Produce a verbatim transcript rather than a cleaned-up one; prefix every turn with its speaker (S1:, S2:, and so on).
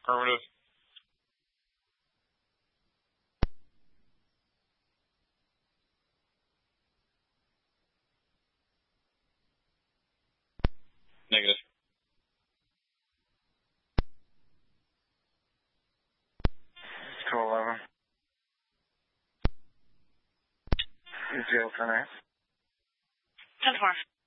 S1: Affirmative. Negative.
S2: two eleven. zero ten eight.
S3: ten four.